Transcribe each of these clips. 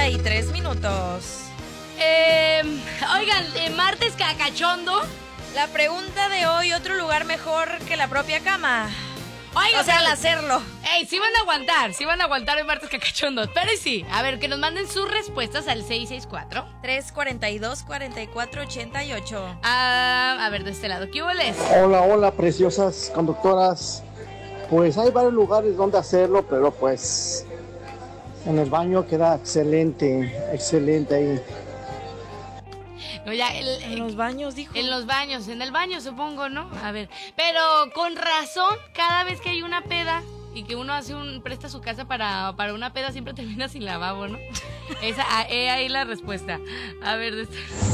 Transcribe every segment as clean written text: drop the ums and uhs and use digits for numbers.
33 minutos. Oigan, martes cacachondo. La pregunta de hoy, ¿otro lugar mejor que la propia cama? Oigan, o sea, al hacerlo. Ey, sí van a aguantar el martes cacachondo. Pero sí, a ver, que nos manden sus respuestas al 664-342-4488. A ver, de este lado, ¿qué hueles? Hola, preciosas conductoras. Pues hay varios lugares donde hacerlo, pero pues en el baño queda excelente ahí. No, ya, En los baños, dijo. En el baño supongo, ¿no? A ver, pero con razón, cada vez que hay una peda y que uno presta su casa para una peda, siempre termina sin lavabo, ¿no? Ahí la respuesta. A ver,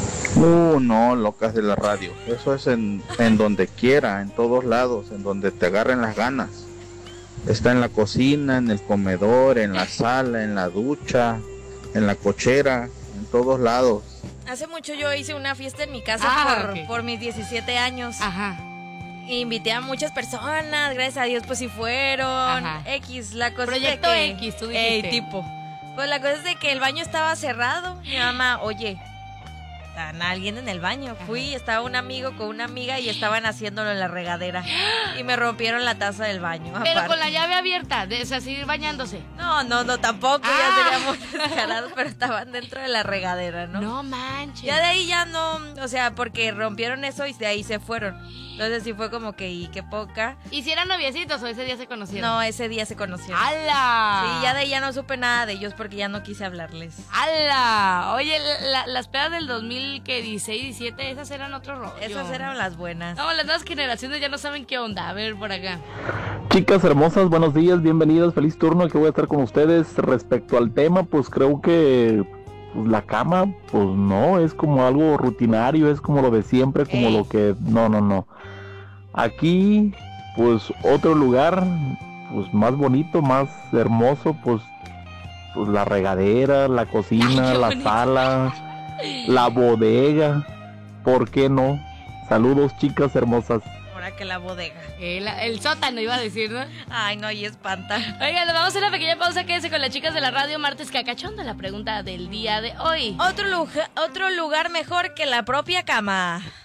No, locas de la radio. Eso es en donde quiera, en todos lados, en donde te agarren las ganas. Está en la cocina, en el comedor, en la sala, en la ducha, en la cochera, en todos lados. Hace mucho yo hice una fiesta en mi casa por mis 17 años. Ajá. Invité a muchas personas, gracias a Dios pues sí fueron. Ajá. La cosa Proyecto es de que, X, tú dijiste. tipo. Pues la cosa es de que el baño estaba cerrado. Mi mamá, oye, está alguien en el baño. Fui, estaba un amigo con una amiga y estaban haciéndolo en la regadera. Y me rompieron la taza del baño. Pero aparte. con la llave abierta, o sea, seguir bañándose. No, tampoco, ya seríamos descarados, pero estaban dentro de la regadera, ¿no? No manches. Ya de ahí ya no, o sea, porque rompieron eso y de ahí se fueron. Entonces sí fue como que, y qué poca. ¿Y si eran noviecitos o ese día se conocieron? No, ese día se conocieron. ¡Hala! Sí, ya de ahí ya no supe nada de ellos porque ya no quise hablarles. ¡Hala! Oye, las pedas del 2016, 17, esas eran otro rollo. Esas eran las buenas. No, las nuevas generaciones ya no saben qué onda. A ver, por acá. Chicas hermosas, buenos días, bienvenidos, feliz turno, que voy a estar con ustedes. Respecto al tema, pues creo que pues, la cama, pues no, es como algo rutinario, es como lo de siempre, como lo que... No. Aquí, pues otro lugar, pues más bonito, más hermoso, pues la regadera, la cocina, Ay, la bonito. sala, la bodega, ¿por qué no? Saludos, chicas hermosas. Ahora que la bodega. El sótano iba a decir, ¿no? Ay, no, y espanta. Oigan, nos vamos a hacer una pequeña pausa. Quédense con las chicas de la radio. Martes cacachondo, la pregunta del día de hoy. Otro lugar mejor que la propia cama.